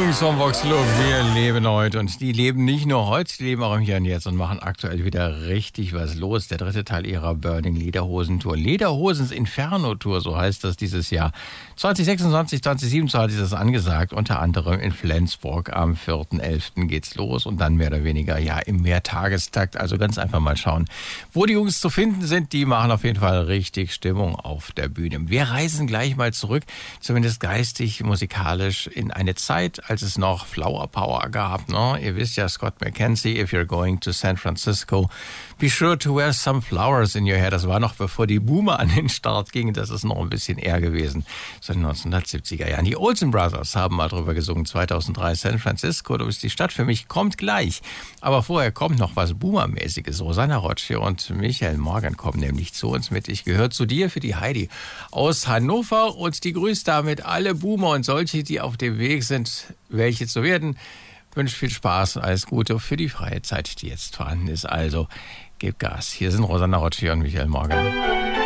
Jungs vom Vox Club, wir leben heute und die leben nicht nur heute, die leben auch im Hier und Jetzt und machen aktuell wieder richtig was los. Der dritte Teil ihrer Burning Lederhosen-Tour. Lederhosens Inferno-Tour, so heißt das dieses Jahr. 2026, 2027 ist das angesagt, unter anderem in Flensburg. Am 4.11. geht's los und dann mehr oder weniger im Mehrtagestakt. Also ganz einfach mal schauen, wo die Jungs zu finden sind. Die machen auf jeden Fall richtig Stimmung auf der Bühne. Wir reisen gleich mal zurück, zumindest geistig, musikalisch, in eine Zeit, als es noch Flower Power gab. Ne? Ihr wisst ja, Scott McKenzie, if you're going to San Francisco, be sure to wear some flowers in your hair. Das war noch bevor die Boomer an den Start gingen. Das ist noch ein bisschen eher gewesen. So in den 1970er Jahren. Die Olsen Brothers haben mal drüber gesungen. 2003 San Francisco, du bist die Stadt für mich, kommt gleich. Aber vorher kommt noch was Boomer-mäßiges. Rosanna Rocci und Michael Morgan kommen nämlich zu uns mit Ich gehöre zu dir für die Heidi aus Hannover. Und die grüßt damit alle Boomer und solche, die auf dem Weg sind, welche zu werden. Wünsche viel Spaß und alles Gute für die freie Zeit, die jetzt vorhanden ist. Also, gebt Gas. Hier sind Rosanna Rocci und Michael Morgan.